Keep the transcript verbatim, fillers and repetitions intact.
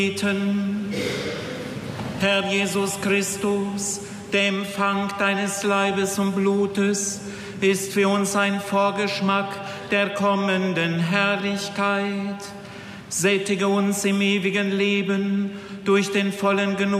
Herr Jesus Christus, der Empfang deines Leibes und Blutes ist für uns ein Vorgeschmack der kommenden Herrlichkeit. Sättige uns im ewigen Leben durch den vollen Genuss